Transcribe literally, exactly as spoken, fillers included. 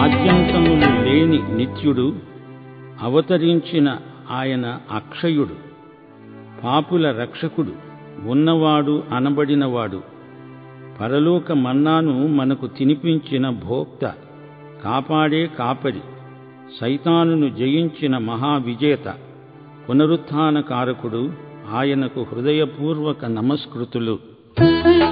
ఆద్యంతములు లేని నిత్యుడు, అవతరించిన ఆయన అక్షయుడు, పాపుల రక్షకుడు, ఉన్నవాడు అనబడినవాడు, పరలోక మన్నాను మనకు తినిపించిన భోక్త, కాపాడే కాపరి, సైతానును జయించిన మహావిజేత, పునరుత్థాన కారకుడు, ఆయనకు హృదయపూర్వక నమస్కృతులు.